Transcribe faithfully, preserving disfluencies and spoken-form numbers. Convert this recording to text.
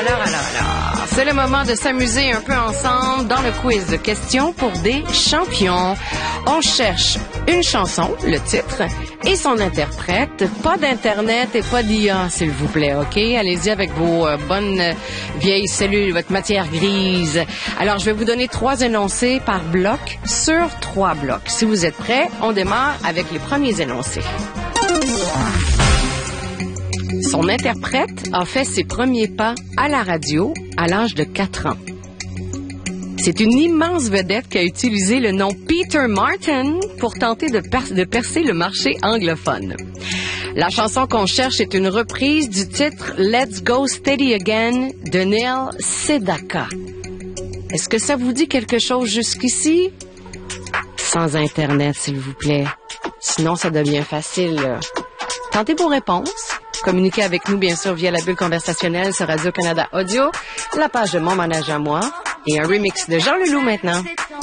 alors, alors, alors. C'est le moment de s'amuser un peu ensemble dans le quiz de questions pour des champions. On cherche une chanson, le titre, et son interprète. Pas d'Internet et pas d'I A, s'il vous plaît, OK? Allez-y avec vos euh, bonnes euh, vieilles cellules, votre matière grise. Alors, je vais vous donner trois énoncés par bloc sur trois blocs. Si vous êtes prêts, on démarre avec les premiers énoncés. Son interprète a fait ses premiers pas à la radio à l'âge de quatre ans. C'est une immense vedette qui a utilisé le nom Peter Martin pour tenter de, per- de percer le marché anglophone. La chanson qu'on cherche est une reprise du titre Let's Go Steady Again de Neil Sedaka. Est-ce que ça vous dit quelque chose jusqu'ici? Sans Internet, s'il vous plaît. Sinon, ça devient facile. Tentez vos réponses. Communiquez avec nous, bien sûr, via la bulle conversationnelle sur Radio-Canada Audio, la page de Mon Manège à moi et un remix de Jean Leloup maintenant.